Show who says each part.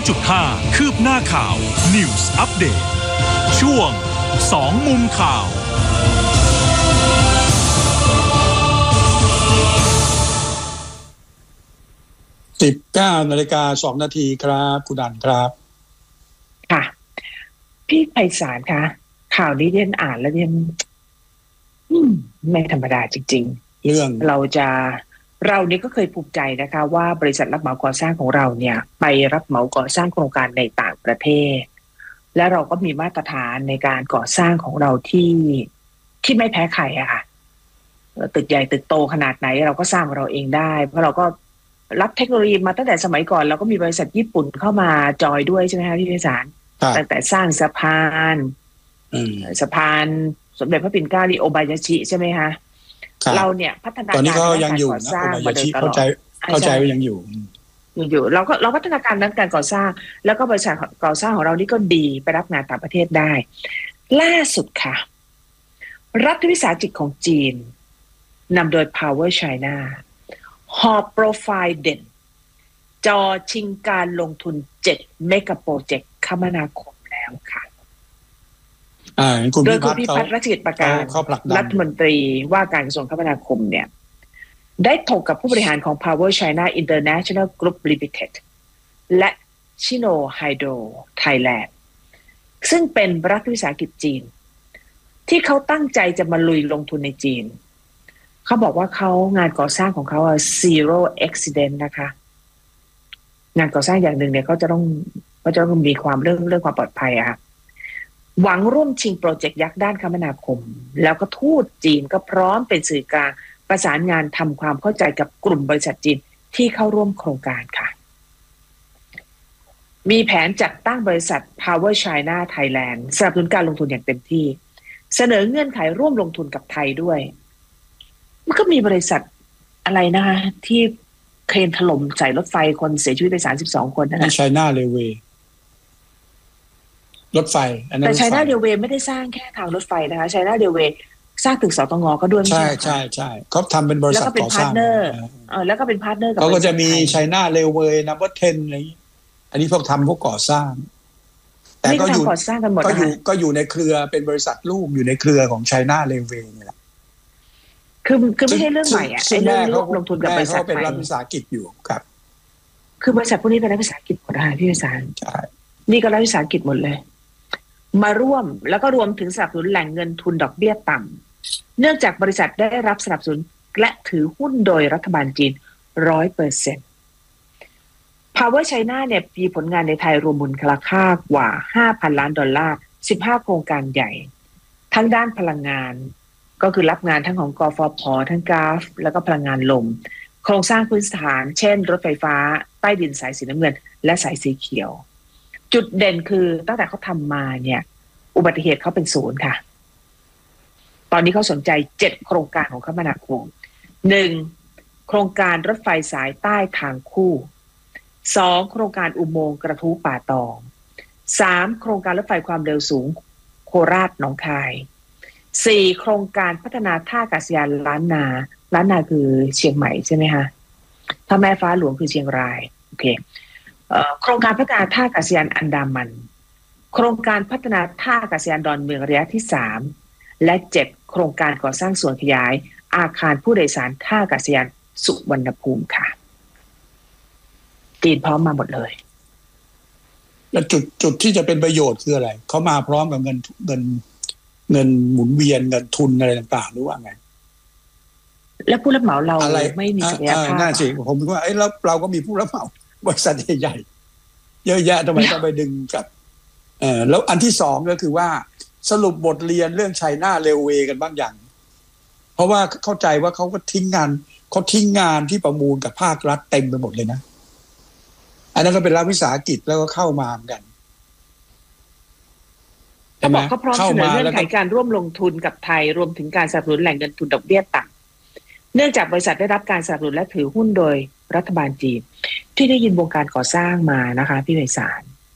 Speaker 1: 100.5 คืบหน้าข่าว News Update ช่วง2มุมข่าว
Speaker 2: 19:02 นาทีครับคุณดันครับ
Speaker 3: ค่ะพี่ไพศาลคะข่าวนี้เรียนอ่านแล้วเรียนไม่ธรรมดาจริงๆเรื่องเรานี่ก็เคยภูมิใจนะคะว่าบริษัทรับเหมาก่อสร้างของเราเนี่ยไปรับเหมาก่อสร้างโครงการในต่างประเทศและเราก็มีมาตรฐานในการก่อสร้างของเราที่ไม่แพ้ใครอะค่ะตึกใหญ่ตึกโตขนาดไหนเราก็สร้างเราเองได้เพราะเราก็รับเทคโนโลยีมาตั้งแต่สมัยก่อนเราก็มีบริษัทญี่ปุ่นเข้ามาจอยด้วยใช่ไหมคะพี่ไพศาลตั้งแต่สร้างสะพานสมเด็จพระปิ่นเกล้าโอบายาชิใช่ไหมคะเราเนี่ยพัฒนาการตอนนี้ก็ยังอยู่นะโอบายาชิเข้าใจว่ายังอยู่เราพัฒนาการด้านการก่อสร้างแล้วก็บริษัทก่อสร้างของเรานี่ก็ดีไปรับงานต่างประเทศได้ล่าสุดค่ะรัฐวิสาหกิจของจีนนำโดย Power China หอบโปรไฟล์เด่นจอชิงการลงทุน7เมกะโปรเจกต์คมนาคมแล้วค่ะโดยคุณพิพัฒน์รัชกิจประการรัฐมนตรีว่าการกระทรวงคมนาคมเนี่ยได้ถกกับผู้บริหารของ Power China International Group Limited และ Chino Hydro Thailand ซึ่งเป็นรัฐวิสาหกิจจีนที่เขาตั้งใจจะมาลุยลงทุนในจีนเขาบอกว่าเขางานก่อสร้างของเขาzero accident นะคะงานก่อสร้างอย่างหนึ่งเนี่ยเขาจะต้องมีความเรื่องความปลอดภัยอะหวังร่วมชิงโปรเจกต์ยักษ์ด้านคมนาคมแล้วก็ทูตจีนก็พร้อมเป็นสื่อกลางประสานงานทำความเข้าใจกับกลุ่มบริษัทจีนที่เข้าร่วมโครงการค่ะมีแผนจัดตั้งบริษัท Power China Thailand สนับสนุนการลงทุนอย่างเต็มที่เสนอเงื่อนไขร่วมลงทุนกับไทยด้วยมันก็มีบริษัทอะไรนะคะที่เครนถล่มใส่รถไฟคนเสียชีวิตไป32 คนนะคะ
Speaker 2: China Railway รถไฟ
Speaker 3: แต่ China Railway ไม่ได้สร้างแค่ทางรถไฟนะคะ China Railway สร้างตึกสตง.ก็ด้วย
Speaker 2: ใช่เขาทำเป็นบริษัทก่อสร้าง
Speaker 3: แล้วก็เป็นพาร์ทเนอร์กับ
Speaker 2: เขาก็จะมี China Railway Number 10อะไรอันนี้พวกทำพวกก่อสร้าง
Speaker 3: แต่ก็อยู่ก่อสร้างกันหมด
Speaker 2: ก็อยู่ในเครือเป็นบริษัทลูกอยู่ในเครือของ China Railway นี่แหละ
Speaker 3: คือไม่ใช่เรื่องใหม่ไอ้เรื่องลงทุนกับบริษัท
Speaker 2: เป็นรัฐวิสาหกิจอยู่ครับ
Speaker 3: คือบริษัทพวกนี้เป็นรัฐวิสาหกิจหมดเลยพี่วิสาร
Speaker 2: ใช่
Speaker 3: นี่ก็รัฐวิสาหกิจหมดเลยมาร่วมแล้วก็รวมถึงสนับสนุนแหล่งเงินทุนดอกเบี้ยต่ำเนื่องจากบริษัทได้รับสนับสนุนและถือหุ้นโดยรัฐบาลจีน 100% Power China เนี่ยมีผลงานในไทยรวมมูลค่ากว่า $5,000 ล้าน15โครงการใหญ่ทั้งด้านพลังงานก็คือรับงานทั้งของกฟผ.ทั้งก๊าซแล้วก็พลังงานลมโครงสร้างพื้นฐานเช่นรถไฟฟ้าใต้ดินสายสีน้ำเงินและสายสีเขียวจุดเด่นคือตั้งแต่เขาทำมาเนี่ยอุบัติเหตุเขาเป็นศูนย์ค่ะตอนนี้เขาสนใจ7โครงการของคมนาคม 1. โครงการรถไฟสายใต้ทางคู่ 2. โครงการอุโมงค์กระทู้ป่าตอง 3. โครงการรถไฟความเร็วสูงโคราชหนองคาย 4. โครงการพัฒนาท่าอากาศยานล้านนาคือเชียงใหม่ใช่ไหมคะถ้าแม่ฟ้าหลวงคือเชียงรายโอเคโครงการพัฒนาท่าอากาศยานอันดามันโครงการพัฒนาท่าอากาศยานดอนเมืองระยะที่3และ 7 โครงการก่อสร้างส่วนขยายอาคารผู้โดยสารท่าอากาศยานสุวรรณภูมิค่ะจีนพร้อมมาหมดเลย
Speaker 2: แล้วจุดที่จะเป็นประโยชน์คืออะไรเขามาพร้อมกับเงินหมุนเวียนเงินทุนอะไรต่างๆหรือว่าไง
Speaker 3: แล้วผู้รับเหมาเราไม่มีศักยภาพ
Speaker 2: น่าสิผมว่าแล้วเราก็มีผู้รับเหมาบริษัทใหญ่ๆเยอะแยะทำไมต้องไปดึงกับแล้วอันที่สองก็คือว่าสรุปบทเรียนเรื่องไชน่าเรลเวย์กันบ้างอย่างเพราะว่าเข้าใจว่าเขาก็ทิ้งงานที่ประมูลกับภาครัฐเต็มไปหมดเลยนะอันนั้นก็เป็นรัฐวิสาหกิจแล้วก็เข้ามาเหมือนกัน
Speaker 3: เขาบอกเขาพร้อมเสนอเงื่อนไขการร่วมลงทุนกับไทยรวมถึงการสนับสนุนแหล่งเงินทุนดอกเบี้ยต่ำเนื่องจากบริษัทได้รับการสนับสนุนและถือหุ้นโดยรัฐบาลจีนที่ได้ยินวงการก่อสร้างมานะคะพี่ไพศาล